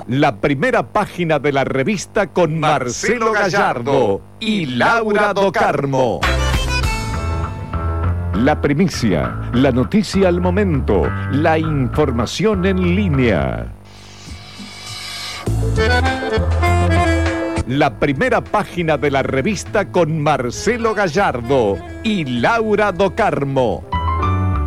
la primera página de la revista con Marcelo Gallardo y Laura Do Carmo. La primicia, la noticia al momento, la información en línea. La primera página de la revista con Marcelo Gallardo y Laura Do Carmo.